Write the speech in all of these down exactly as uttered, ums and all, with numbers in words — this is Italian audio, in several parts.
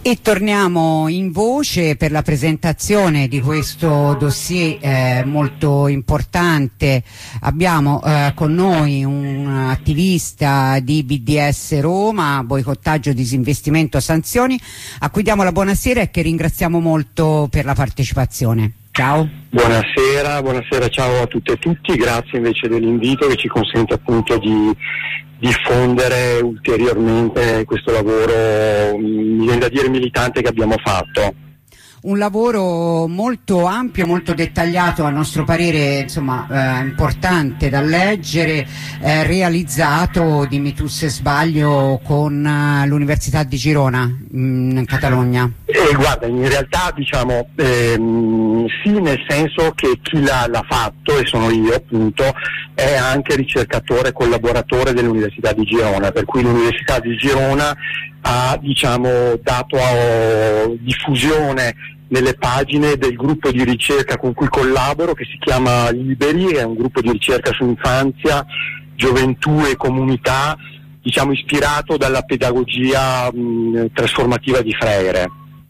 E torniamo in voce per la presentazione di questo dossier eh, molto importante. Abbiamo eh, con noi un attivista di B D S Roma, boicottaggio, disinvestimento, sanzioni, a cui diamo la buonasera e che ringraziamo molto per la partecipazione. Ciao. Buonasera, buonasera, ciao a tutte e tutti, grazie invece dell'invito che ci consente appunto di diffondere ulteriormente questo lavoro, mi viene da dire militante, che abbiamo fatto. Un lavoro molto ampio, molto dettagliato, a nostro parere, insomma, eh, importante da leggere, eh, realizzato, dimmi tu se sbaglio, con eh, l'Università di Girona in Catalogna. Eh, guarda, in realtà diciamo ehm, sì, nel senso che chi l'ha, l'ha fatto, e sono io appunto, è anche ricercatore e collaboratore dell'Università di Girona, per cui l'Università di Girona ha diciamo dato a, diffusione nelle pagine del gruppo di ricerca con cui collaboro, che si chiama Liberi, è un gruppo di ricerca su infanzia, gioventù e comunità, diciamo ispirato dalla pedagogia mh, trasformativa di Freire.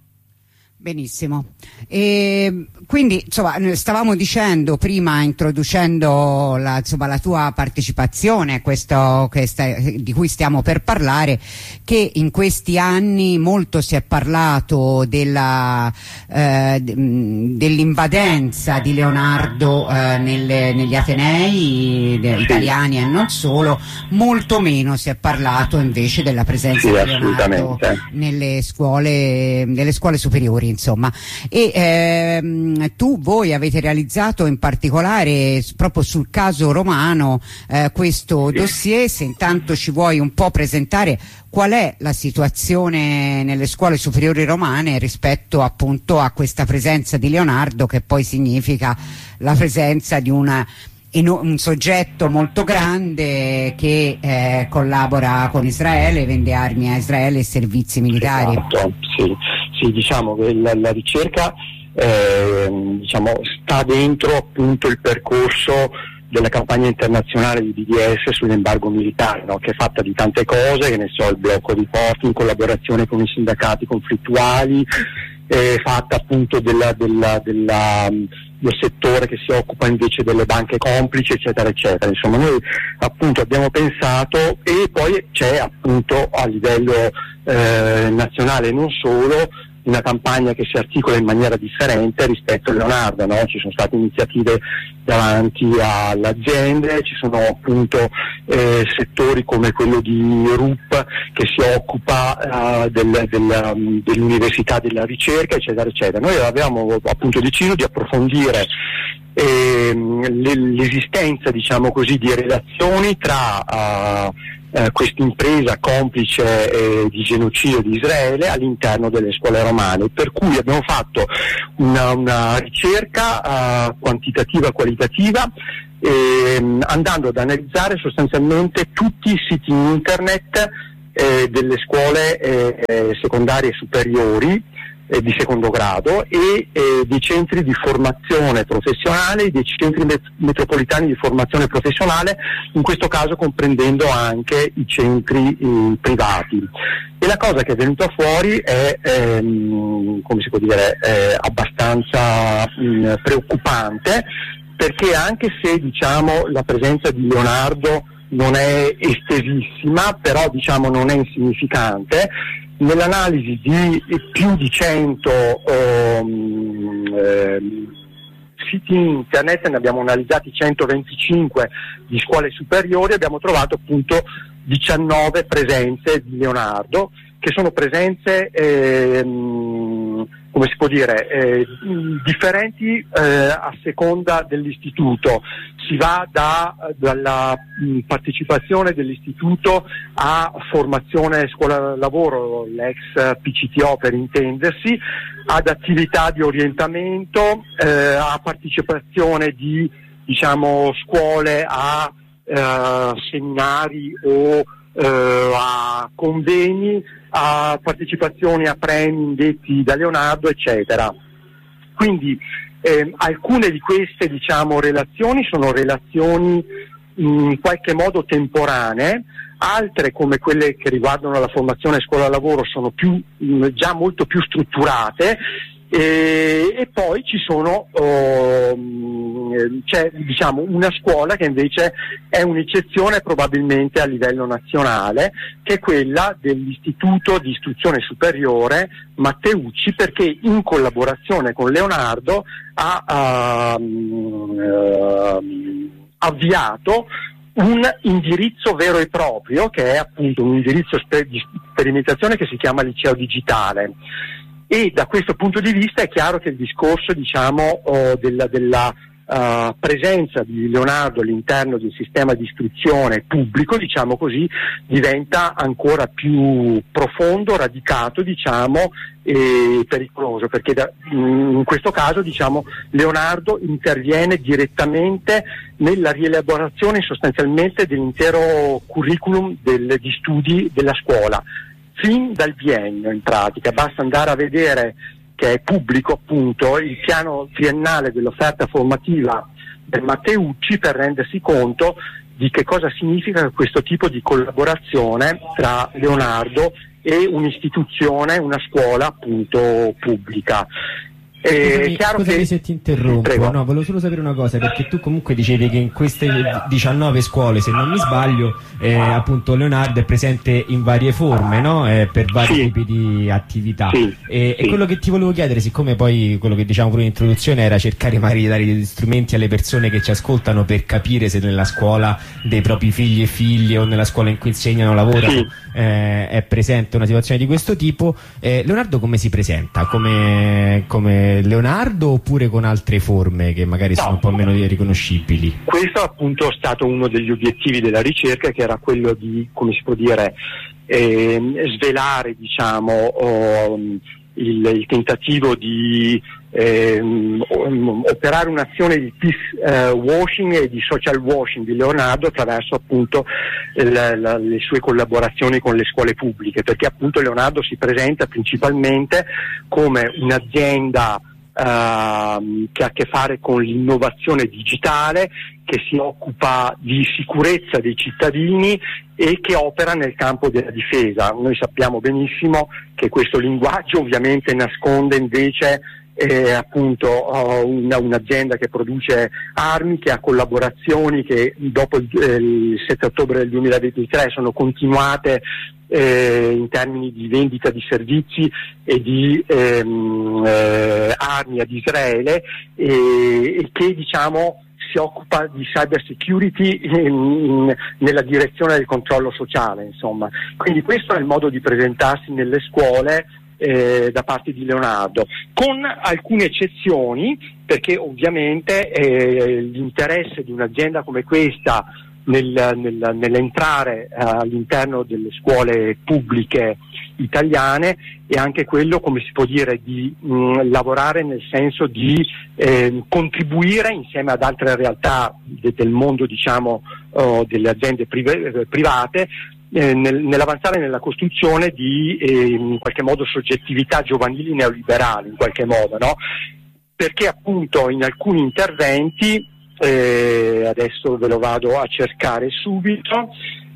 Benissimo. E quindi insomma stavamo dicendo prima, introducendo la, insomma, la tua partecipazione, questo, che sta, di cui stiamo per parlare, che in questi anni molto si è parlato della, eh, dell'invadenza di Leonardo eh, nelle, negli atenei de, italiani e non solo, molto meno si è parlato invece della presenza sì, di Leonardo nelle scuole, nelle scuole superiori, insomma. E ehm, tu, voi avete realizzato in particolare proprio sul caso romano eh, questo dossier. Se intanto ci vuoi un po' presentare qual è la situazione nelle scuole superiori romane rispetto appunto a questa presenza di Leonardo, che poi significa la presenza di una un soggetto molto grande che eh, collabora con Israele, vende armi a Israele e servizi militari. Esatto, sì, sì, diciamo che la, la ricerca eh, diciamo, sta dentro appunto il percorso della campagna internazionale di B D S sull'embargo militare, no? Che è fatta di tante cose, che ne so, il blocco di porti in collaborazione con i sindacati conflittuali, è fatta appunto della, della, della del settore che si occupa invece delle banche complici, eccetera eccetera. Insomma, noi appunto abbiamo pensato, e poi c'è appunto a livello eh, nazionale non solo una campagna che si articola in maniera differente rispetto a Leonardo, no? Ci sono state iniziative davanti alle aziende, ci sono appunto eh, settori come quello di R U P che si occupa uh, del, del, um, dell'università della ricerca, eccetera eccetera. Noi avevamo appunto deciso di approfondire eh, l'esistenza, diciamo così, di relazioni tra uh, Eh, questa impresa complice eh, di genocidio di Israele all'interno delle scuole romane, per cui abbiamo fatto una, una ricerca eh, quantitativa e qualitativa, eh, andando ad analizzare sostanzialmente tutti i siti internet eh, delle scuole eh, secondarie e superiori eh, di secondo grado e eh, dei centri di formazione professionale, dei centri met- metropolitani di formazione professionale, in questo caso comprendendo anche i centri eh, privati. E la cosa che è venuta fuori è, ehm, come si può dire, è abbastanza mh, preoccupante, perché anche se diciamo la presenza di Leonardo non è estesissima, però diciamo non è insignificante, nell'analisi di più di cento um, eh, siti internet, ne abbiamo analizzati centoventicinque di scuole superiori, abbiamo trovato appunto diciannove presenze di Leonardo, che sono presenze ehm, come si può dire eh, differenti eh, a seconda dell'istituto. Si va da, dalla mh, partecipazione dell'istituto a formazione scuola-lavoro, l'ex P C T O per intendersi, ad attività di orientamento, eh, a partecipazione di diciamo scuole a eh, seminari o eh, a convegni, a partecipazioni a premi indetti da Leonardo, eccetera. Quindi eh, alcune di queste diciamo relazioni sono relazioni in qualche modo temporanee, altre come quelle che riguardano la formazione scuola-lavoro sono più, mh, già molto più strutturate. E, e poi ci sono oh, c'è diciamo una scuola che invece è un'eccezione probabilmente a livello nazionale, che è quella dell'Istituto di Istruzione Superiore Matteucci, perché in collaborazione con Leonardo ha uh, uh, avviato un indirizzo vero e proprio, che è appunto un indirizzo sper- di sperimentazione che si chiama Liceo Digitale. E da questo punto di vista è chiaro che il discorso, diciamo, oh, della, della uh, presenza di Leonardo all'interno del sistema di istruzione pubblico, diciamo così, diventa ancora più profondo, radicato, diciamo, e pericoloso, perché da, in questo caso, diciamo, Leonardo interviene direttamente nella rielaborazione sostanzialmente dell'intero curriculum del, di studi della scuola, fin dal biennio in pratica. Basta andare a vedere, che è pubblico appunto, il piano triennale dell'offerta formativa del Matteucci, per rendersi conto di che cosa significa questo tipo di collaborazione tra Leonardo e un'istituzione, una scuola appunto pubblica. Scusami, chiaro scusami che... se ti interrompo. Prego. No, volevo solo sapere una cosa, perché tu comunque dicevi che in queste diciannove scuole, se non mi sbaglio, eh, appunto Leonardo è presente in varie forme, no? Eh, per vari sì. tipi di attività. Sì. E, sì. e quello che ti volevo chiedere, siccome poi quello che diciamo pure in introduzione era cercare magari di dare degli strumenti alle persone che ci ascoltano per capire se nella scuola dei propri figli e figlie o nella scuola in cui insegnano, lavorano, sì. eh, è presente una situazione di questo tipo, eh, Leonardo come si presenta? Come, come Leonardo, oppure con altre forme che magari no. sono un po' meno riconoscibili? Questo appunto è stato uno degli obiettivi della ricerca, che era quello di, come si può dire, eh, svelare, diciamo, oh, il, il tentativo di eh, operare un'azione di peace uh, washing e di social washing di Leonardo attraverso appunto la, la, le sue collaborazioni con le scuole pubbliche, perché appunto Leonardo si presenta principalmente come un'azienda Uh, che ha a che fare con l'innovazione digitale, che si occupa di sicurezza dei cittadini e che opera nel campo della difesa. Noi sappiamo benissimo che questo linguaggio ovviamente nasconde invece eh, appunto uh, una, un'azienda che produce armi, che ha collaborazioni che dopo il, eh, il sette ottobre del duemilaventitré sono continuate Eh, in termini di vendita di servizi e di ehm, eh, armi ad Israele, e, e che diciamo si occupa di cyber security in, in, nella direzione del controllo sociale, insomma. Quindi questo è il modo di presentarsi nelle scuole eh, da parte di Leonardo, con alcune eccezioni, perché ovviamente eh, l'interesse di un'azienda come questa Nel, nel, nell'entrare uh, all'interno delle scuole pubbliche italiane è anche quello, come si può dire, di mh, lavorare nel senso di eh, contribuire insieme ad altre realtà de, del mondo, diciamo, uh, delle aziende prive, private eh, nel, nell'avanzare nella costruzione di eh, in qualche modo soggettività giovanili neoliberali, in qualche modo, no? Perché appunto in alcuni interventi, Eh, adesso ve lo vado a cercare subito,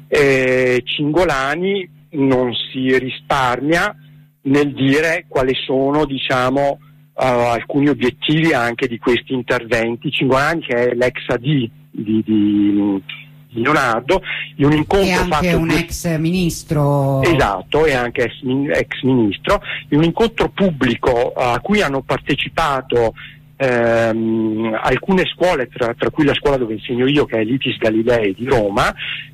eh, Cingolani non si risparmia nel dire quali sono, diciamo, uh, alcuni obiettivi anche di questi interventi. Cingolani, che è l'ex A D di, di, di Leonardo, in un incontro e anche fatto un di... ex ministro. Esatto, e anche ex, ex ministro, in un incontro pubblico a cui hanno partecipato Ehm, alcune scuole, tra, tra cui la scuola dove insegno io, che è l'Itis Galilei di Roma.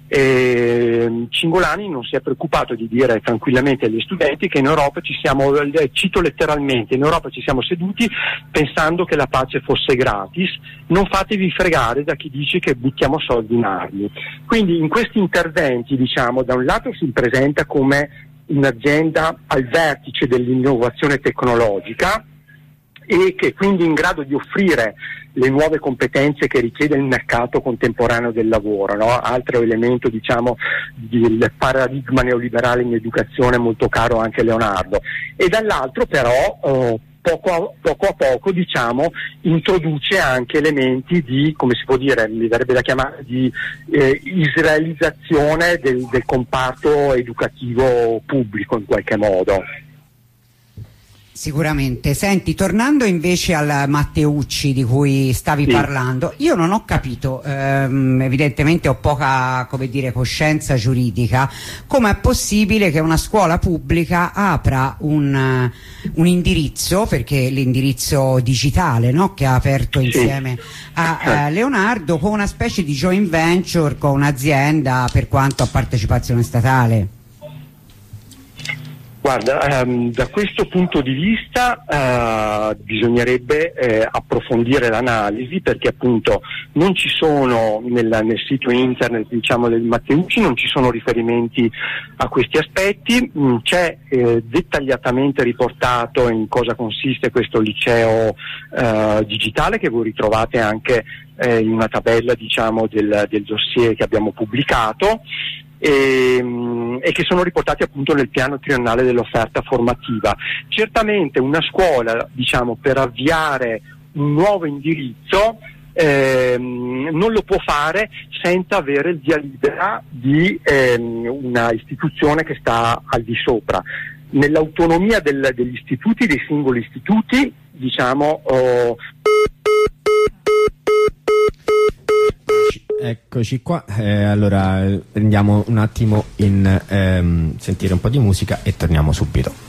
ehm, Cingolani non si è preoccupato di dire tranquillamente agli studenti che in Europa ci siamo, eh, cito letteralmente, in Europa ci siamo seduti pensando che la pace fosse gratis, non fatevi fregare da chi dice che buttiamo soldi in armi. Quindi in questi interventi, diciamo, da un lato si presenta come un'azienda al vertice dell'innovazione tecnologica, e che quindi è in grado di offrire le nuove competenze che richiede il mercato contemporaneo del lavoro, no? Altro elemento, diciamo, del paradigma neoliberale in educazione molto caro anche a Leonardo. E dall'altro però eh, poco a poco, a poco diciamo, introduce anche elementi di, come si può dire, mi verrebbe da chiamare di eh, israelizzazione del, del comparto educativo pubblico in qualche modo. Sicuramente. Senti, tornando invece al Matteucci di cui stavi sì. parlando, io non ho capito, ehm, evidentemente ho poca, come dire, coscienza giuridica, come è possibile che una scuola pubblica apra un, un indirizzo, perché l'indirizzo digitale, no, che ha aperto sì. insieme a eh, Leonardo, con una specie di joint venture con un'azienda per quanto a partecipazione statale. Guarda, ehm, da questo punto di vista eh, bisognerebbe eh, approfondire l'analisi, perché appunto non ci sono nel, nel sito internet, diciamo, del Matteucci, non ci sono riferimenti a questi aspetti. Mm, c'è eh, dettagliatamente riportato in cosa consiste questo liceo eh, digitale, che voi ritrovate anche eh, in una tabella, diciamo, del, del dossier che abbiamo pubblicato. E, e che sono riportati appunto nel piano triennale dell'offerta formativa. Certamente una scuola, diciamo, per avviare un nuovo indirizzo ehm, non lo può fare senza avere il via libera di ehm, una istituzione che sta al di sopra. Nell'autonomia del, degli istituti, dei singoli istituti, diciamo, oh, eccoci qua, eh, allora prendiamo un attimo in ehm, sentire un po' di musica e torniamo subito.